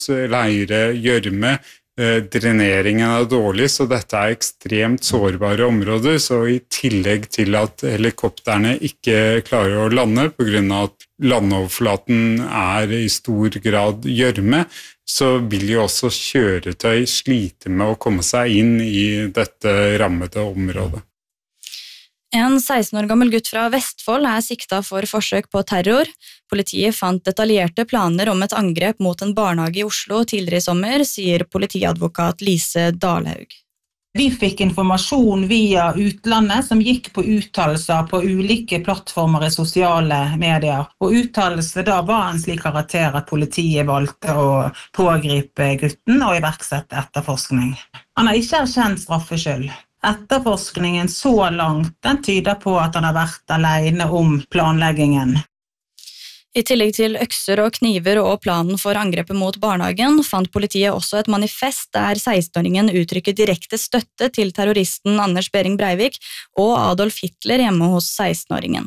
leire, gjørme. Dreneringen dårlig, så dette ekstremt sårbare områder, så i tillegg til at helikopterne ikke klarer å lande på grunn av at landoverflaten i stor grad gjørme, så vil jo også kjøretøy slite med å komme seg inn i dette rammede området. En 16 år gammel gutt fra Vestfold siktet for forsøk på terror. Politiet fant detaljerte planer om et angrep mot en barnehage i Oslo tidligere i sommer, sier politiadvokat Lise Dalhaug. Vi fikk informasjon via utlandet som gikk på uttalelser på ulike plattformer i sosiale medier. Og uttalelsen da var en slik karakter at politiet valgte å pågripe gutten og iverksette etterforskning. Han har ikke erkjent straffskyld. Etterforskningen så langt den tyder på at han har vært alene om planleggingen. I tillegg til økser og kniver og planen for angrepet mot barnehagen, fant politiet også et manifest der 16-åringen uttrykker direkte støtte til terroristen Anders Behring Breivik og Adolf Hitler hjemme hos 16-åringen.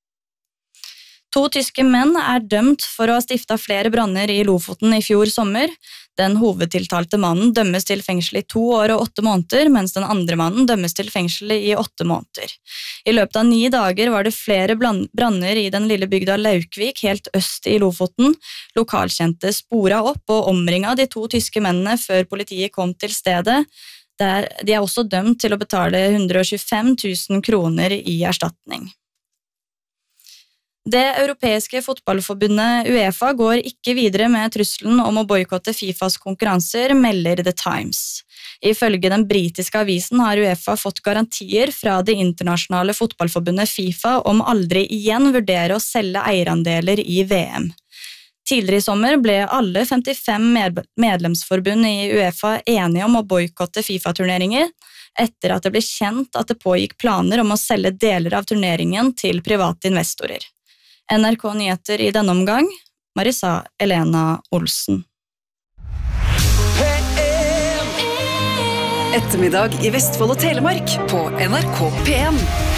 2 tyske menn dømt for å ha stiftet flere branner i Lofoten i fjor sommer. Den hovedtiltalte mannen dømmes til fengsel i 2 år og 8 måneder, mens den andre mannen dømmes til fengsel i 8 måneder. I løpet av 9 dager var det flere branner i den lille bygda Laukvik, helt øst i Lofoten. Lokalkjente sporet opp og omringet de 2 tyske mennene før politiet kom til stedet. De også dømt til å betale 125 000 kroner i erstatning. Det europeiske fotballforbundet UEFA går ikke videre med trusselen om å boikotte FIFAs konkurranser, melder The Times. Ifølge den britiske avisen har UEFA fått garantier fra det internasjonale fotballforbundet FIFA om aldri igjen vurdere å selge eierandeler i VM. Tidligere i sommer ble alle 55 medlemsforbund i UEFA enige om å boikotte FIFA-turneringer, etter at det ble kjent at det pågikk planer om å selge deler av turneringen til private investorer. NRK Nyheter i denne omgang, Marisa Elena Olsen. Ettermiddag i Vestfold og Telemark på NRK P1.